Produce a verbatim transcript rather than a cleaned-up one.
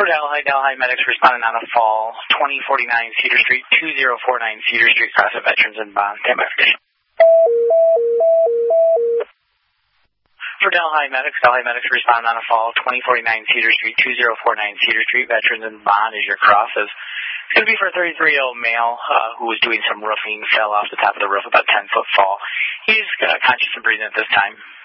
For Delhi, Delhi medics responding on a fall, twenty forty-nine Cedar Street, two zero four nine Cedar Street, cross of Veterans and Bond. Stand by for condition. For Delhi medics, Delhi medics responding on a fall, twenty forty-nine Cedar Street, two zero four nine Cedar Street, Veterans and Bond is your crosses. It's going to be for a thirty-three-year-old male uh, who was doing some roofing, fell off the top of the roof, about ten-foot fall. He's uh, conscious and breathing at this time.